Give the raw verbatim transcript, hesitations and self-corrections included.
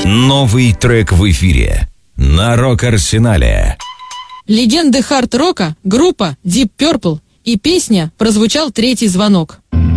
Новый трек в эфире на Рок-Арсенале. Легенды хард-рока, группа Deep Purple и песня «Прозвучал третий звонок».